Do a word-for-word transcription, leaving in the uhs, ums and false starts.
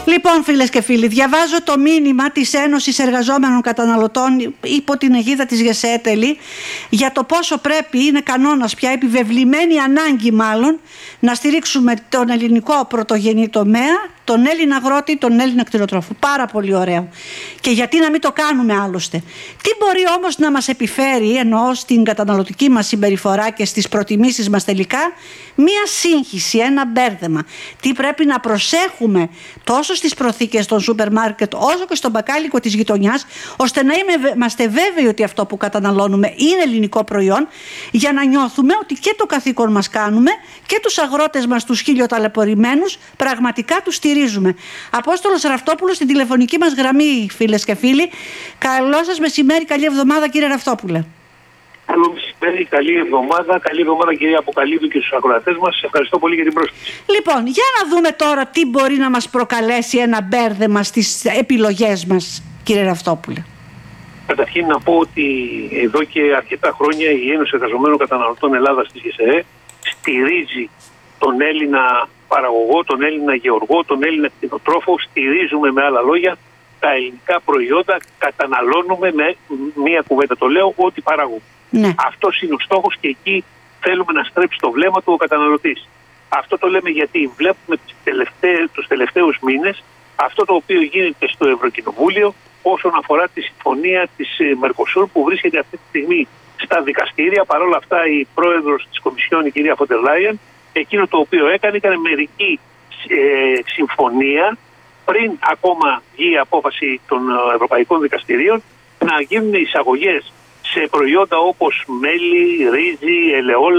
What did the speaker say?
Λοιπόν, φίλες και φίλοι, διαβάζω το μήνυμα της Ένωσης Εργαζόμενων Καταναλωτών υπό την αιγίδα της ΓΕΣΕΤΕΛΗ για το πόσο πρέπει, είναι κανόνας πια, επιβεβλημένη ανάγκη μάλλον, να στηρίξουμε τον ελληνικό πρωτογενή τομέα, τον Έλληνα αγρότη, τον Έλληνα κτηνοτρόφο. Πάρα πολύ ωραίο. Και γιατί να μην το κάνουμε άλλωστε. Τι μπορεί όμως να μας επιφέρει, ενώ στην καταναλωτική μας συμπεριφορά και στις προτιμήσεις μας τελικά, μία σύγχυση, ένα μπέρδεμα. Τι πρέπει να προσέχουμε τόσο στις προθήκες των σούπερ μάρκετ όσο και στο μπακάλικο της γειτονιάς, ώστε να είμαστε βέβαιοι ότι αυτό που καταναλώνουμε είναι ελληνικό προϊόν, για να νιώθουμε ότι και το καθήκον μας κάνουμε και τους αγρότες μας, τους χίλιοταλαιπωρημένους, πραγματικά τους στηρίζουμε. Απόστολος Ραφτόπουλος στην τηλεφωνική μας γραμμή, φίλες και φίλοι. Καλό σας μεσημέρι, καλή εβδομάδα, κύριε Ραφτόπουλε. Καλό μεσημέρι, καλή εβδομάδα, καλή εβδομάδα κυρία Αποκαλίδου και στους ακροατές μας. Σας ευχαριστώ πολύ για την πρόσκληση. Λοιπόν, για να δούμε τώρα τι μπορεί να μας προκαλέσει ένα μπέρδεμα στις επιλογές μας, κύριε Ραφτόπουλε. Καταρχήν να πω ότι εδώ και αρκετά χρόνια η Ένωση Εργαζομένων Καταναλωτών Ελλάδας της ΓΕΣΕΕ στηρίζει τον Έλληνα παραγωγό, τον Έλληνα γεωργό, τον Έλληνα κτηνοτρόφο. Στηρίζουμε, με άλλα λόγια, τα ελληνικά προϊόντα, καταναλώνουμε, με μία κουβέντα το λέω, ό,τι παράγουμε. Ναι. Αυτός είναι ο στόχος και εκεί θέλουμε να στρέψει το βλέμμα του ο καταναλωτής. Αυτό το λέμε γιατί βλέπουμε τις τελευταίες, τους τελευταίους μήνες αυτό το οποίο γίνεται στο Ευρωκοινοβούλιο όσον αφορά τη συμφωνία της Μερκοσούρ που βρίσκεται αυτή τη στιγμή στα δικαστήρια. Παρ' όλα αυτά η πρόεδρος της Κομισιόν, η κυρία Φοντερ Λάιεν, εκείνο το οποίο έκανε ήταν μερική ε, συμφωνία πριν ακόμα βγει η απόφαση των Ευρωπαϊκών Δικαστηρίων να γίνουν εισαγωγές σε προϊόντα όπως μέλι, ρύζι, ελαιόλαδο,